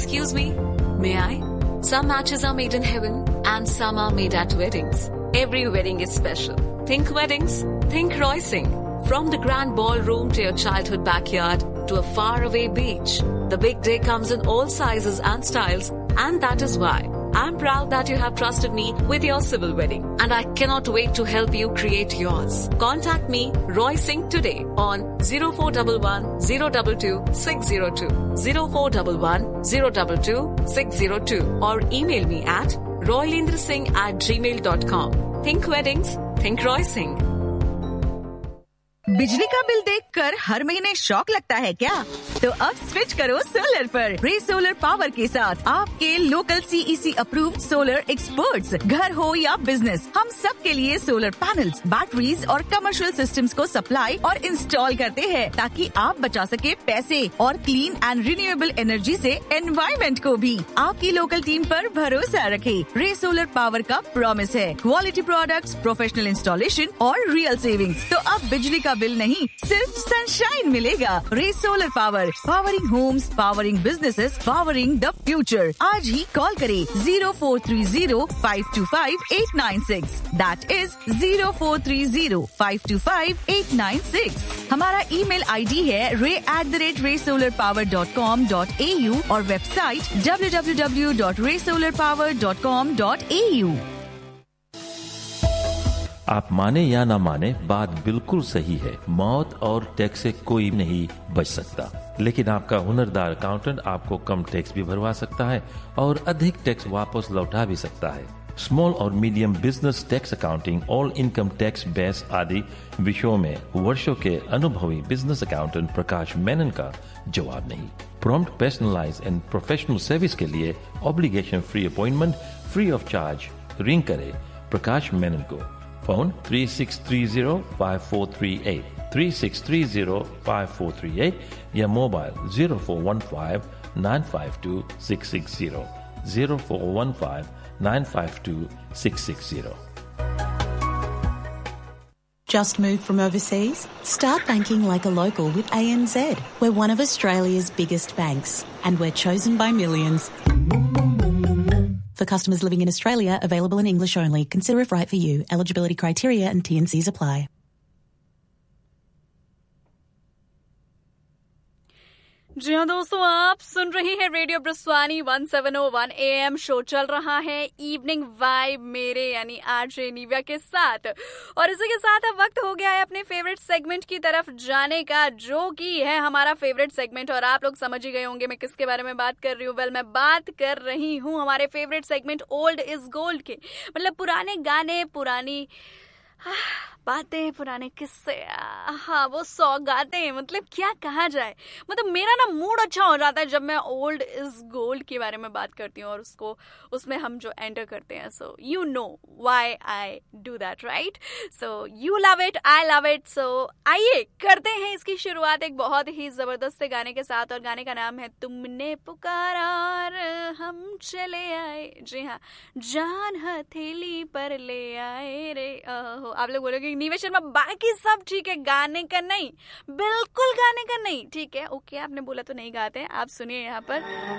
Excuse me, may I? Some matches are made in heaven and some are made at weddings. Every wedding is special. Think weddings, think Roy Singh. From the grand ballroom to your childhood backyard to a faraway beach, the big day comes in all sizes and styles, and that is why I'm proud that you have trusted me with your civil wedding, and I cannot wait to help you create yours. Contact me, Roy Singh, today on 0411 022 602, 0411 022 602, or email me at roylendrasingh@gmail.com. Think weddings, think Roy Singh. बिजली का bill देखकर हर महीने shock लगता है क्या? तो अब switch करो सोलर पर। रे सोलर पावर के साथ आपके local CEC approved solar experts, घर हो या बिजनेस, हम सब के लिए सोलर पैनल्स, बैटरीज और कमर्शियल सिस्टम्स को सप्लाई और इंस्टॉल करते हैं, ताकि आप बचा सके पैसे और क्लीन एंड रिन्यूएबल एनर्जी से एनवायरमेंट को भी। आपकी लोकल टीम पर भरोसा रखें। रे सोलर पावर का प्रॉमिस है क्वालिटी प्रोडक्ट्स, प्रोफेशनल इंस्टॉलेशन और रियल सेविंग्स। तो अब बिजली का बिल नहीं, सिर्फ सनशाइन मिलेगा। रे solar power, powering Holmes, powering businesses, powering the future. आज ही कॉल करें 0430-525-896। That is 0430-525-896। हमारा ईमेल आईडी है ray@raysolarpower.com.au और वेबसाइट www.raysolarpower.com.au। आप माने या ना माने, बात बिल्कुल सही है। मौत और टैक्स से कोई नहीं बच सकता, लेकिन आपका हुनरदार अकाउंटेंट आपको कम टैक्स भी भरवा सकता है और अधिक टैक्स वापस लौटा भी सकता है। स्मॉल और medium business tax accounting, all income tax base आदि विषयों में वर्षों के अनुभवी बिजनेस अकाउंटेंट प्रकाश मेनन का जवाब नहीं। Prompt, personalise and professional service के लिए obligation free appointment, free of charge. Ring करें प्रकाश मेनन को। फोन 3630-5438, 3630-5438 या mobile 0415-952-660, 0415-952-660. Just moved from overseas? Start banking like a local with ANZ. We're one of Australia's biggest banks, and we're chosen by millions. For customers living in Australia, available in English only. Consider if right for you. Eligibility criteria and T&Cs apply. जी हाँ दोस्तों, आप सुन रहे हैं radio ब्रस्वानी 1701 AM। Show चल रहा है evening vibe मेरे यानी आरजे निव्या के साथ, और इसी के साथ अब वक्त हो गया है अपने फेवरेट सेगमेंट की तरफ जाने का, जो कि है हमारा फेवरेट सेगमेंट। और आप लोग समझ ही गए होंगे मैं किसके बारे में बात कर रही हूँ। वेल, मैं बात कर रही हूँ हमारे favourite segment old is gold के। मतलब पुराने गाने, पुरानी बातें, पुराने किस्से, हाँ वो सौगातें, मतलब क्या कहा जाए। मतलब मेरा ना मूड अच्छा हो जाता है जब मैं ओल्ड इज गोल्ड के बारे में बात करती हूँ और उसमें हम जो एंटर करते हैं। So you know why I do that, right? So you love it, I love it. सो आइए करते हैं इसकी शुरुआत एक बहुत ही जबरदस्त गाने के साथ, और गाने का नाम है तुमने पुकारा और हम चले आए। जी हाँ, जान हथेली पर ले आए रे। आप लोग बोलोगे नीवे शर्मा बाकी सब ठीक है, गाने का नहीं, बिल्कुल गाने का नहीं। ठीक है, ओके, आपने बोला तो नहीं गाते हैं। आप सुनिए यहाँ पर